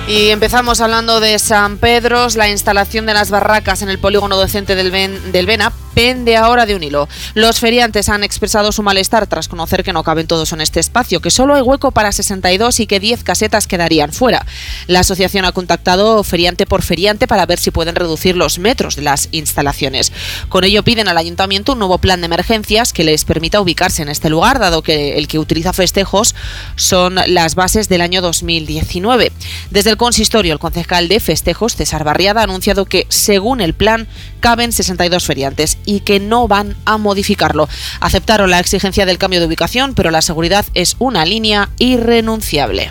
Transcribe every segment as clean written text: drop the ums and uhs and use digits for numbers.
Y empezamos hablando de San Pedros. La instalación de las barracas en el polígono docente del Bena pende ahora de un hilo. Los feriantes han expresado su malestar tras conocer que no caben todos en este espacio, que solo hay hueco para 62 y que 10 casetas quedarían fuera. La asociación ha contactado feriante por feriante para ver si pueden reducir los metros de las instalaciones. Con ello piden al ayuntamiento un nuevo plan de emergencias que les permita ubicarse en este lugar, dado que el que utiliza Festejos son las bases del año 2019. Desde el consistorio, el concejal de Festejos, César Barriada, ha anunciado que, según el plan, caben 62 feriantes y que no van a modificarlo. Aceptaron la exigencia del cambio de ubicación, pero la seguridad es una línea irrenunciable.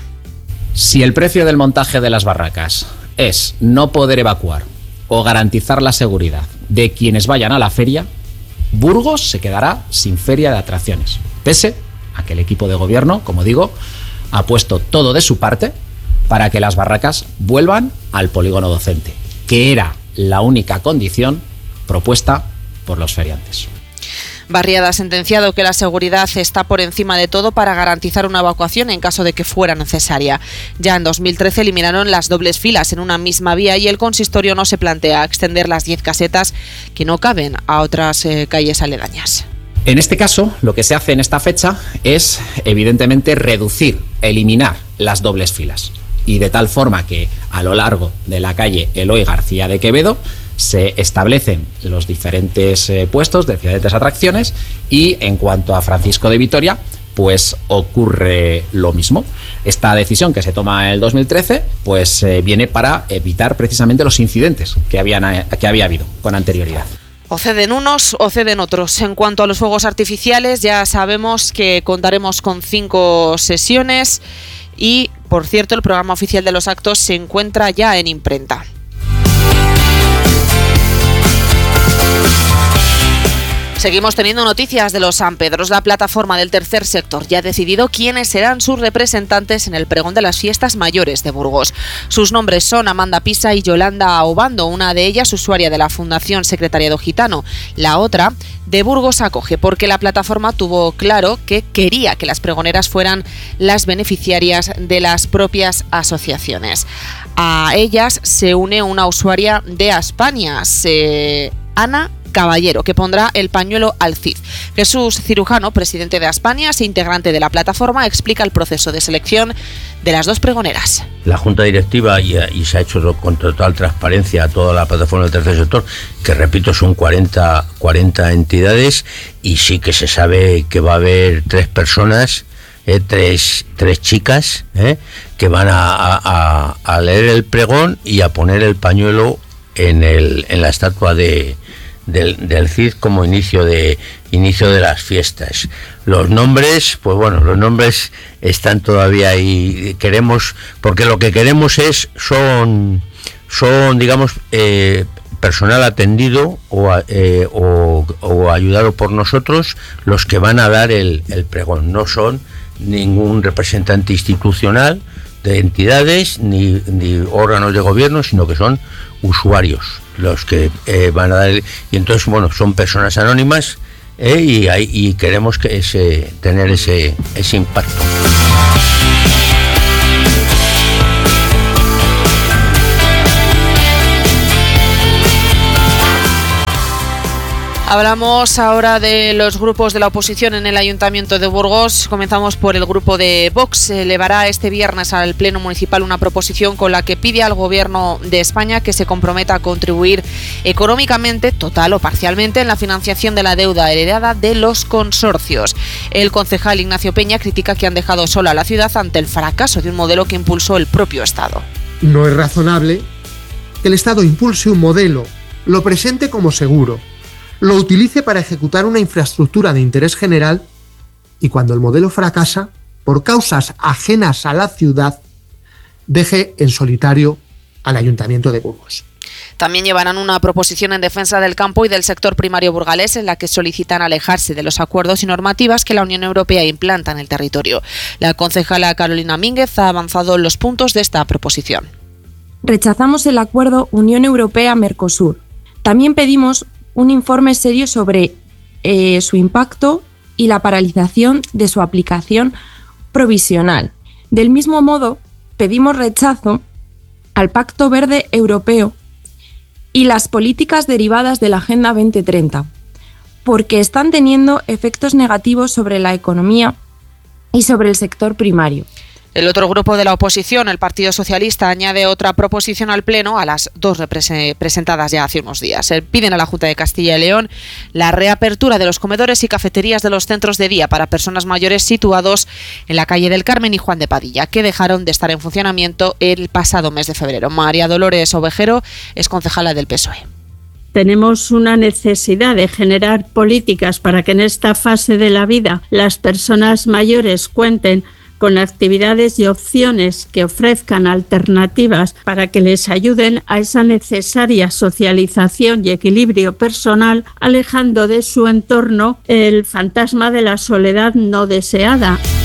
Si el precio del montaje de las barracas es no poder evacuar o garantizar la seguridad de quienes vayan a la feria, Burgos se quedará sin feria de atracciones, pese a que el equipo de gobierno, como digo, ha puesto todo de su parte para que las barracas vuelvan al polígono docente, que era la única condición propuesta por los feriantes. Barriada ha sentenciado que la seguridad está por encima de todo para garantizar una evacuación en caso de que fuera necesaria. Ya en 2013 eliminaron las dobles filas en una misma vía y el consistorio no se plantea extender las 10 casetas que no caben a otras calles aledañas. En este caso, lo que se hace en esta fecha es, evidentemente, eliminar las dobles filas. Y de tal forma que a lo largo de la calle Eloy García de Quevedo se establecen los diferentes puestos de diferentes atracciones y en cuanto a Francisco de Vitoria, pues ocurre lo mismo. Esta decisión que se toma en el 2013 pues viene para evitar precisamente los incidentes que había habido con anterioridad. O ceden unos o ceden otros. En cuanto a los fuegos artificiales, ya sabemos que contaremos con 5 sesiones y, por cierto, el programa oficial de los actos se encuentra ya en imprenta. Seguimos teniendo noticias de los San Pedros. La plataforma del tercer sector ya ha decidido quiénes serán sus representantes en el pregón de las fiestas mayores de Burgos. Sus nombres son Amanda Pisa y Yolanda Obando, una de ellas usuaria de la Fundación Secretariado Gitano, la otra de Burgos Acoge, porque la plataforma tuvo claro que quería que las pregoneras fueran las beneficiarias de las propias asociaciones. A ellas se une una usuaria de Aspanias, Ana Caballero, que pondrá el pañuelo al CID. Jesús Cirujano, presidente de Aspanias e integrante de la plataforma, explica el proceso de selección de las 2 pregoneras. La Junta Directiva y se ha hecho con total transparencia a toda la plataforma del tercer sector, que repito son 40 entidades, y sí que se sabe que va a haber 3 personas, tres chicas que van a leer el pregón y a poner el pañuelo en la estatua del CID como inicio de las fiestas. Los nombres, pues bueno, los nombres están todavía ahí. Porque lo que queremos son digamos, personal atendido o ayudado por nosotros los que van a dar el pregón. No son ningún representante institucional de entidades ni órganos de gobierno, sino que son usuarios los que van a dar y entonces bueno, son personas anónimas y queremos tener ese impacto. Hablamos ahora de los grupos de la oposición en el Ayuntamiento de Burgos. Comenzamos por el grupo de Vox. Elevará este viernes al Pleno Municipal una proposición con la que pide al Gobierno de España que se comprometa a contribuir económicamente, total o parcialmente, en la financiación de la deuda heredada de los consorcios. El concejal Ignacio Peña critica que han dejado sola a la ciudad ante el fracaso de un modelo que impulsó el propio Estado. No es razonable que el Estado impulse un modelo, lo presente como seguro, lo utilice para ejecutar una infraestructura de interés general y cuando el modelo fracasa, por causas ajenas a la ciudad, deje en solitario al Ayuntamiento de Burgos. También llevarán una proposición en defensa del campo y del sector primario burgalés en la que solicitan alejarse de los acuerdos y normativas que la Unión Europea implanta en el territorio. La concejala Carolina Mínguez ha avanzado los puntos de esta proposición. Rechazamos el acuerdo Unión Europea-Mercosur. También pedimos un informe serio sobre su impacto y la paralización de su aplicación provisional. Del mismo modo, pedimos rechazo al Pacto Verde Europeo y las políticas derivadas de la Agenda 2030, porque están teniendo efectos negativos sobre la economía y sobre el sector primario. El otro grupo de la oposición, el Partido Socialista, añade otra proposición al Pleno a las dos presentadas ya hace unos días. Piden a la Junta de Castilla y León la reapertura de los comedores y cafeterías de los centros de día para personas mayores situados en la calle del Carmen y Juan de Padilla, que dejaron de estar en funcionamiento el pasado mes de febrero. María Dolores Ovejero es concejala del PSOE. Tenemos una necesidad de generar políticas para que en esta fase de la vida las personas mayores cuenten con actividades y opciones que ofrezcan alternativas para que les ayuden a esa necesaria socialización y equilibrio personal, alejando de su entorno el fantasma de la soledad no deseada.